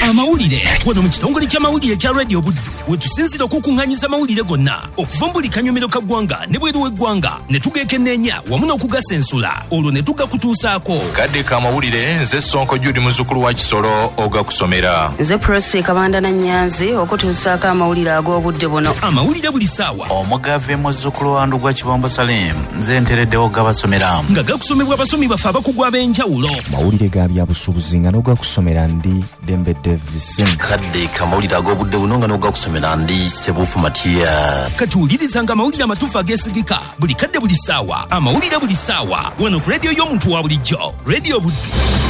amawulire wano mu kitongole ky'amawulire kya Radio Buddu wetusinzira okukunganyiza amawulire gonna okuva mu buli kanyomero ka ggwanga ne bweru w'eggwanga ne tugekenneenya wamu n'okugasensula olwo ne tugakutuusaako kadde ka amawulire nze Sonko Judy muzzukulu wa Kisoro ogakusomera nze Presi Kabanda na Nyanzi okutuusaako amawulire ag'obudde buno amawulire buli ssaawa omugave muzzukulu wa Ndugwa Kibombo Salim nze ntereddewo gabasomera nga gakusomebwa abasomi baffe abakugu ab'enjawulo mawulire ga byabusuubuzi nga n'ogakusomera ndi Dembe Davis kadde kamawulire ag'obudde buno nga n'ogakusomera ndi Sebufu Matiya katuwulirizanga amawulire amatuufu ageesigika buli kadde buli ssaawa amawulire buli ssaawa wano ku rediyo y'omuntu wa bulijjo Radio Buddu.